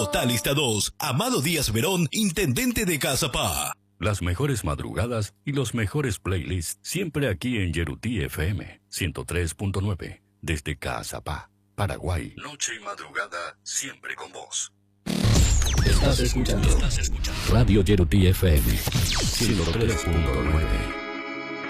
Total Lista 2, Amado Díaz Verón, Intendente de Caazapá. Las mejores madrugadas y los mejores playlists siempre aquí en Yerutí FM 103.9 desde Caazapá, Paraguay. Noche y madrugada siempre con vos. Estás escuchando Radio Yerutí FM 103.9.